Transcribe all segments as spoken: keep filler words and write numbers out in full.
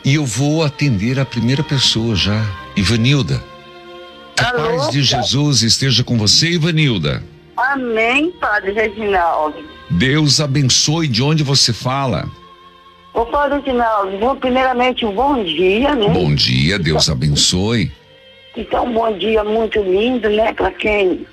E eu vou atender a primeira pessoa já. Ivanilda. A Alô, paz de Jesus esteja com você, Ivanilda. Amém, Padre Reginaldo. Deus abençoe. De onde você fala? Ô, Padre Reginaldo, bom, primeiramente um bom dia, né? Bom dia, Deus abençoe. Então, um bom dia muito lindo, né? Para quem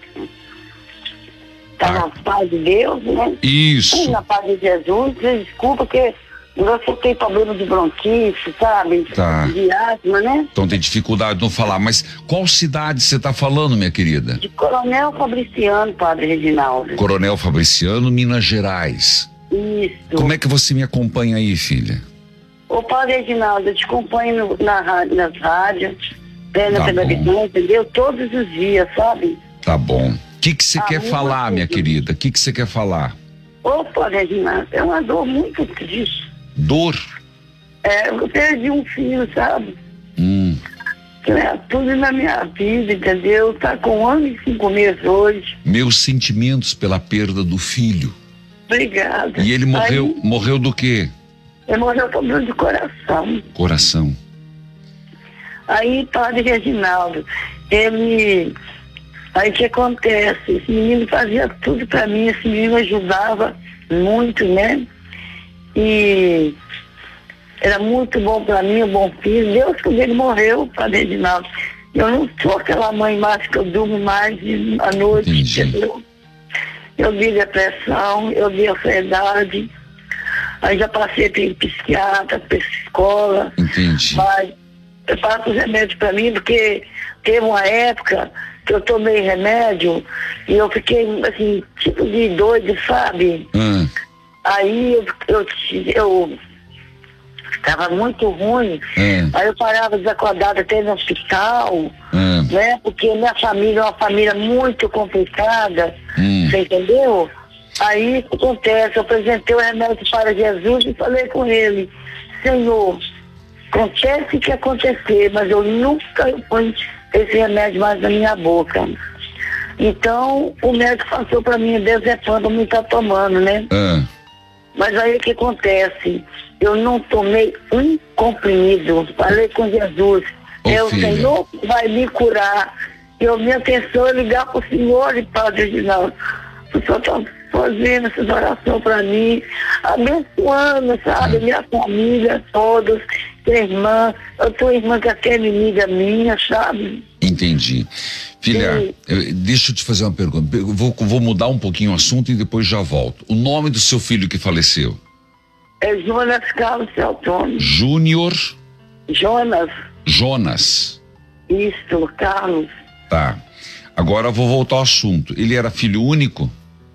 tá Ah. na paz de Deus, né? Isso. Na paz de Jesus. Desculpa que você tem problema de bronquite, sabe? Tá. De asma, né? Então tem dificuldade de não falar, mas qual cidade você está falando, minha querida? De Coronel Fabriciano, Padre Reginaldo. Coronel Fabriciano, Minas Gerais. Isso. Como é que você me acompanha aí, filha? Ô, Padre Reginaldo, eu te acompanho no- na, rá- nas rádios, né, na Tá televisão, entendeu? Todos os dias, sabe? Tá bom. O que que você Ah, quer muito falar, minha bom. querida? O que que você quer falar? Ô, Padre Reginaldo, é uma dor muito triste. Dor? É, eu perdi um filho, sabe? Hum. É, tudo na minha vida, entendeu? Tá com um ano e cinco meses hoje. Meus sentimentos pela perda do filho. Obrigada. E ele morreu, Aí, morreu do quê? ele morreu com dor de coração. Coração. Aí, Padre Reginaldo, ele... Aí o que acontece? Esse menino fazia tudo pra mim, esse menino ajudava muito, né? E era muito bom pra mim, um bom filho. Deus, quando ele morreu, Padre Reginaldo, eu não sou aquela mãe mais que eu durmo mais de- à noite, Entendi. entendeu? Eu vi depressão, eu vi ansiedade, aí já passei pelo psiquiatra, psicóloga, Entendi. mas eu passo os remédios pra mim, porque teve uma época que eu tomei remédio e eu fiquei, assim, tipo de doido, sabe? Ah, Aí eu, eu, eu estava muito ruim, ah, aí eu parava desacordada até no hospital, ah, né? Porque minha família é uma família muito complicada, hum. você entendeu? Aí o que acontece, eu apresentei o remédio para Jesus e falei com ele, Senhor, acontece o que acontecer, mas eu nunca ponho esse remédio mais na minha boca. Então, o médico passou para mim, Dezepam, para mim estar tomando, né? Ah. Mas aí o que acontece? Eu não tomei um comprimido. Falei com Jesus. Ô, é o filha. Senhor que vai me curar. Eu, minha atenção é ligar para o Senhor e Padre Reginaldo. O Senhor está fazendo essa oração para mim, abençoando, sabe? Minha família, todos, minha irmã. Eu tenho irmã que é até inimiga minha, sabe? Entendi. Filha, Sim. eu- deixa eu te fazer uma pergunta. Eu vou, vou mudar um pouquinho o assunto e depois já volto. O nome do seu filho que faleceu? É Jonas Carlos Celtone. Júnior Jonas, Jonas. isto, Carlos. Tá. Agora eu vou voltar ao assunto. Ele era filho único?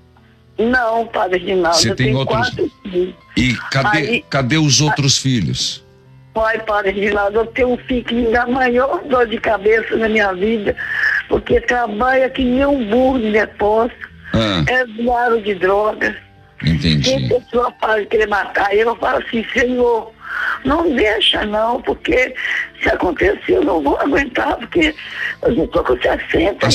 Não, Padre Reginaldo, Você eu tem tenho outros- quatro filhos. E cadê, Aí- cadê os outros filhos? Pai, Padre Reginaldo, eu tenho um filho que me dá a maior dor de cabeça na minha vida, porque trabalha que nem um burro de depósito, Ah, é usuário de drogas. Tem entendi. pessoa para querer matar ele, eu falo assim, Senhor, não deixa não, porque se acontecer eu não vou aguentar, porque eu já estou com sessenta